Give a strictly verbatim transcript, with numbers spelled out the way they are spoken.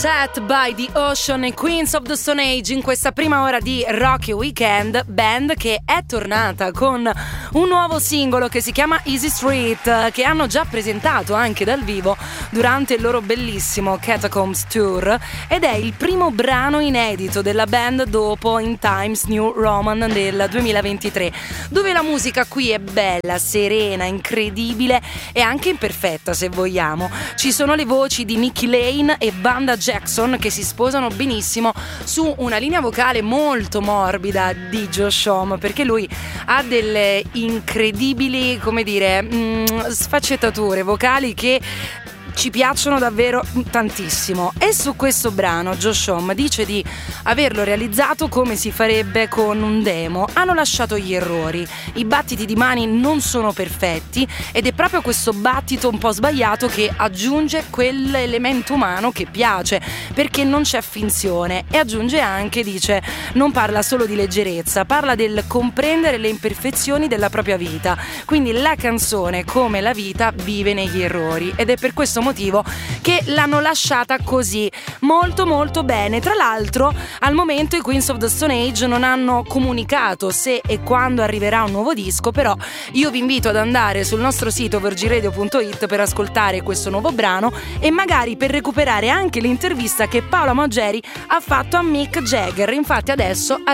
Set by the Ocean e Queens of the Stone Age in questa prima ora di Rocky Weekend, band che è tornata con un nuovo singolo che si chiama Easy Street, che hanno già presentato anche dal vivo durante il loro bellissimo Catacombs Tour, ed è il primo brano inedito della band dopo In Times New Roman del duemilaventitré, dove la musica qui è bella, serena, incredibile e anche imperfetta se vogliamo. Ci sono le voci di Nicky Lane e Vanda Jackson che si sposano benissimo su una linea vocale molto morbida di Josh Homme, perché lui ha delle incredibili, come dire, mh, sfaccettature vocali che ci piacciono davvero tantissimo. E su questo brano Josh Homme dice di averlo realizzato come si farebbe con un demo. Hanno lasciato gli errori, i battiti di mani non sono perfetti ed è proprio questo battito un po' sbagliato che aggiunge quell'elemento umano che piace, perché non c'è finzione. E aggiunge anche, dice, non parla solo di leggerezza, parla del comprendere le imperfezioni della propria vita. Quindi la canzone, come la vita, vive negli errori, ed è per questo motivo che l'hanno lasciata così, molto molto bene. Tra l'altro al momento i Queens of the Stone Age non hanno comunicato se e quando arriverà un nuovo disco, però io vi invito ad andare sul nostro sito virginradio punto it per ascoltare questo nuovo brano e magari per recuperare anche l'intervista che Paola Maggeri ha fatto a Mick Jagger. Infatti adesso